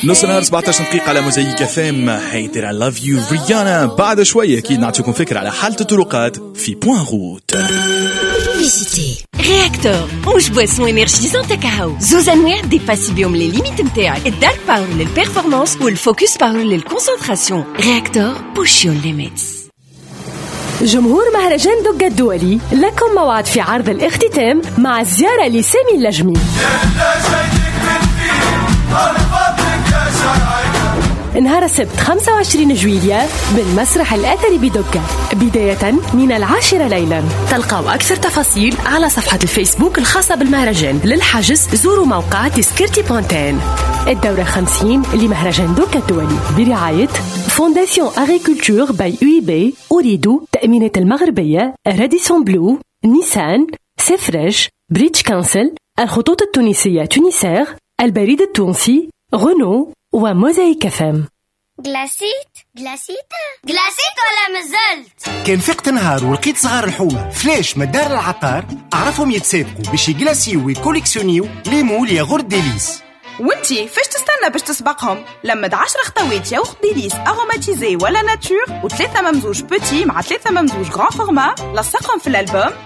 نص نهار 17 دقيقة على موزايك FM. هيدر I love you ريانا. بعد شوية أكيد نعطيكم فكرة على حالة الطرقات في بوان روت. رياكتور مش بواسون انرجيزون تاع كاهو، زوز انواع ديباسي بيهم لي ليميت نتاعك. الدارك باور للبيرفورمانس والفوكس باور للكونسنتراسيون. رياكتور بوش يور ليميتس. جمهور مهرجان دوكا الدولي لكم موعد في عرض الاختتام مع الزيارة لسامي اللجمي. نهار السبت 25 جويلية بالمسرح الأثري بدوكا بداية من 10 ليلا. تلقوا أكثر تفاصيل على صفحة الفيسبوك الخاصة بالمهرجان. للحجز زوروا موقع تذكرتي بونتين. الدورة 50 لمهرجان دوكا الدولي برعاية فونداسيون أغريكولتور باي UIB، أريدو تأمينات المغربية، راديسون بلو، نيسان، سيفريج، بريتش كانسل، الخطوط التونسية تونيسير، البريد التونسي، غنو وموزايك FM. جلاسيت ولا مازلت؟ كان فقت نهار ولقيت صغار الحومة فلاش مدار العطار، أعرفهم يتسابقوا باش يجلاسيو ويكوليكسيونيو ليمو ياغورت ديليس. وانتي فاش تستنى باش تسبقهم؟ لمد 10 خطوات ياغورت ديليس اروماتيزي ولا ناتور، و3 ممزوج بوتي مع 3 ممزوج غران فورما، لصقهم في الألبوم